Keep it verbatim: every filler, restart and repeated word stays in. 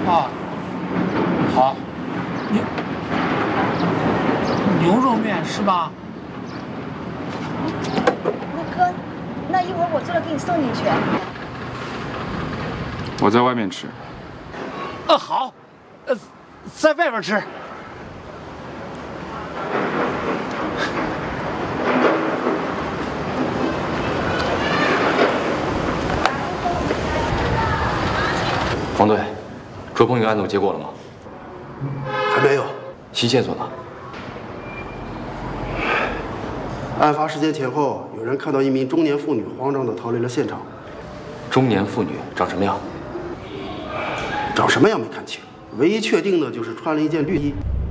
啊，好，牛牛肉面是吧？ 陆哥，那一会儿我做了给你送进去。 我在外面吃。 呃，好，呃，在外边吃。 黄队，卓鹏宇案子结果了吗？ 还没有。 新线索呢？ 案发时间前后，有人看到一名中年妇女慌张地逃离了现场。 中年妇女长什么样？ 长什么样没看清，唯一确定的就是穿了一件绿衣。